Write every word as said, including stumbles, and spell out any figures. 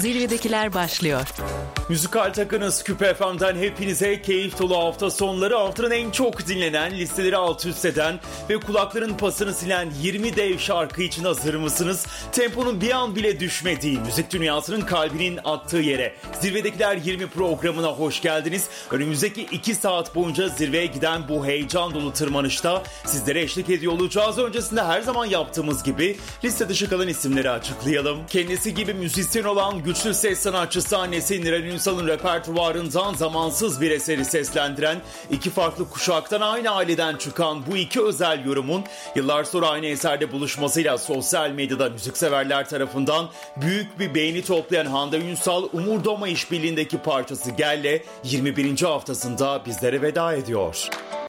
Zirvedekiler başlıyor. Müzikal takınız Küpe F M'den hepinize keyif dolu hafta sonları. Haftanın en çok dinlenen, listeleri alt üst eden ve kulakların pasını silen yirmi dev şarkı için hazır mısınız? Temponun bir an bile düşmediği, müzik dünyasının kalbinin attığı yere Zirvedekiler yirmi programına hoş geldiniz. Önümüzdeki iki saat boyunca zirveye giden bu heyecan dolu tırmanışta sizlere eşlik ediyor olacağız. Öncesinde her zaman yaptığımız gibi liste dışı kalan isimleri açıklayalım. Kendisi gibi müzisyen olan güçlü ses sanatçısı annesi Nilay Ünsal'ın repertuvarından zamansız bir eseri seslendiren, iki farklı kuşaktan aynı aileden çıkan bu iki özel yorumun yıllar sonra aynı eserde buluşmasıyla sosyal medyada müzikseverler tarafından büyük bir beğeni toplayan Hande Ünsal, Umurdoma işbirliğindeki parçası Gel'le yirmi birinci haftasında bizlere veda ediyor.